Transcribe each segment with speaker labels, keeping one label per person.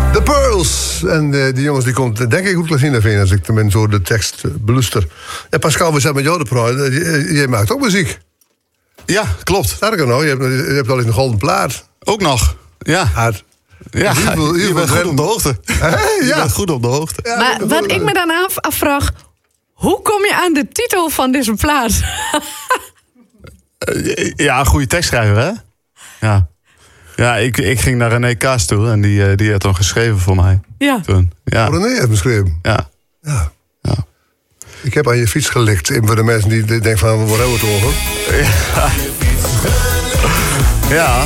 Speaker 1: The Pearls. En die jongens die komt denk ik goed zien vinden als ik tenminste zo de tekst beluister. En Pascal, we zijn met jou de praten. Jij maakt ook muziek.
Speaker 2: Ja, klopt.
Speaker 1: Sterker nog, je hebt al eens een golden plaat.
Speaker 2: Ook nog, ja.
Speaker 1: Hard.
Speaker 2: Ja, je bent goed op de hoogte. Je bent goed op de hoogte.
Speaker 3: Ja, maar wat ik me dan afvraag... Hoe kom je aan de titel van deze plaat?
Speaker 2: Ja, een goede tekstschrijver, hè? Ja. Ja, ik ging naar René Kaas toe en die had dan geschreven voor mij.
Speaker 3: Ja.
Speaker 2: Toen. Ja.
Speaker 1: René heeft geschreven.
Speaker 2: Ja.
Speaker 1: Ja.
Speaker 2: Ja.
Speaker 1: Ik heb aan je fiets gelikt. Voor de mensen die denken van, waar hebben we het over?
Speaker 2: Ja.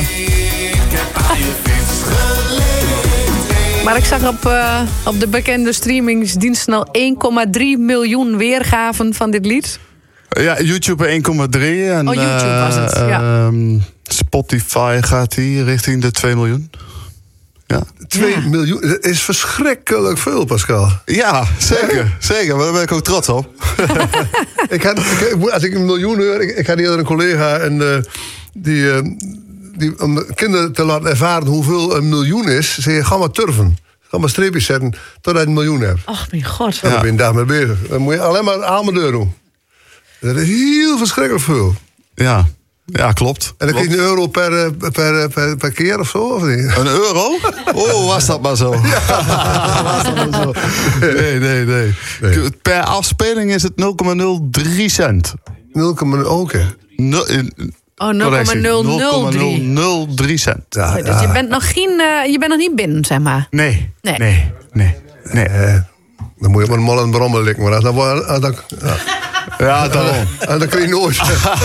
Speaker 3: Maar ik zag op de bekende streamingsdiensten al 1,3 miljoen weergaven van dit lied.
Speaker 2: Ja, YouTube 1,3. En,
Speaker 3: YouTube was het, ja.
Speaker 2: Spotify gaat die richting de 2 miljoen. Ja.
Speaker 1: 2 miljoen, dat is verschrikkelijk veel, Pascal.
Speaker 2: Ja, zeker. Zeker, daar ben ik ook trots op.
Speaker 1: Als ik 1 miljoen hoor, ik ga hier naar een collega en die om de kinderen te laten ervaren hoeveel 1 miljoen is, zeg je, ga maar turven. Ga maar streepjes zetten totdat je 1 miljoen hebt.
Speaker 3: Ach, mijn god.
Speaker 1: Daar ben je een dag mee bezig. Dan moet je alleen maar aan mijn deur doen. Dat is heel verschrikkelijk veel.
Speaker 2: Ja, ja, klopt.
Speaker 1: En dan krijg je €1 per keer of zo, of niet?
Speaker 2: €1? Oh, was dat maar zo. Ja. Was dat maar zo. Nee. Per afspeling is het 0,03 cent.
Speaker 1: 0,0.
Speaker 3: Oh, 0,003
Speaker 2: cent.
Speaker 1: Ja,
Speaker 3: Dus je bent nog niet binnen, zeg maar.
Speaker 2: Nee.
Speaker 1: Dan moet je maar een mol en brommel likken. Maar dan
Speaker 2: Ja, daarom.
Speaker 1: En dan kun je nooit.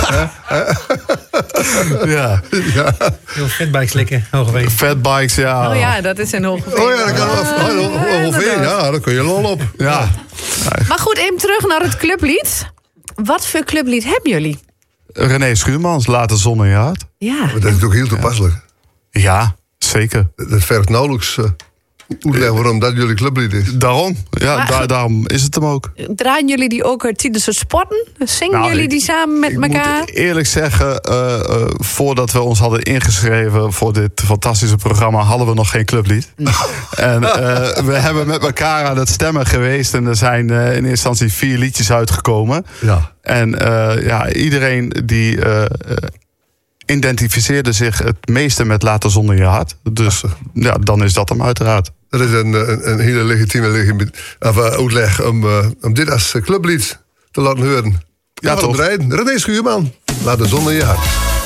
Speaker 2: Ja.
Speaker 4: Heel fatbikes likken, Hogeveen.
Speaker 2: Fatbikes, ja.
Speaker 3: Oh ja, dat is een Hogeveen.
Speaker 1: Oh ja, dat kan Hogeveen. Ja, daar kun je lol op.
Speaker 2: Ja.
Speaker 3: Maar goed, even terug naar het clublied. Wat voor clublied hebben jullie?
Speaker 2: René Schuurmans, Laat de zon in je hart.
Speaker 3: Ja.
Speaker 1: Maar dat is natuurlijk heel toepasselijk.
Speaker 2: Ja, zeker.
Speaker 1: Dat vergt nauwelijks uitleggen waarom dat jullie clublied is.
Speaker 2: Daarom. Ja, daarom is het hem ook.
Speaker 3: Draaien jullie die ook tijdens het sporten? Zingen jullie die samen met elkaar?
Speaker 2: Ik moet eerlijk zeggen, voordat we ons hadden ingeschreven voor dit fantastische programma, hadden we nog geen clublied. En we hebben met elkaar aan het stemmen geweest en er zijn in eerste instantie 4 liedjes uitgekomen.
Speaker 1: Ja.
Speaker 2: En iedereen die identificeerde zich het meeste met Laat de zon in je hart. Dus ja, dan is dat hem uiteraard.
Speaker 1: Dat is een hele legitieme uitleg om dit als clublied te laten horen.
Speaker 2: Ja, toch?
Speaker 1: René Schuurman, Laat de zon in je hart.